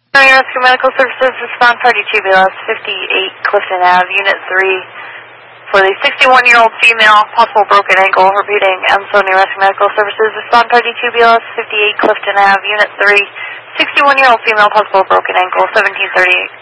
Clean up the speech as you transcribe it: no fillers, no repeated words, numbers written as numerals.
Marine Rescue Medical Services, respond party TBLS 58 Clifton Ave, Unit 3. For the 61-year-old female, possible broken ankle, repeating, Ansonia Rescue Medical Services, respond party TBLS 58 Clifton Ave, Unit 3. 61-year-old female, possible broken ankle, 1738.